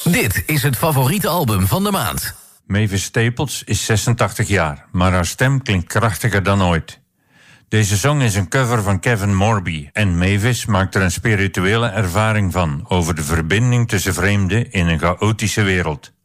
Dit is het favoriete album van de maand. Mavis Staples is 86 jaar, maar haar stem klinkt krachtiger dan ooit. Deze song is een cover van Kevin Morby en Mavis maakt er een spirituele ervaring van over de verbinding tussen vreemden in een chaotische wereld.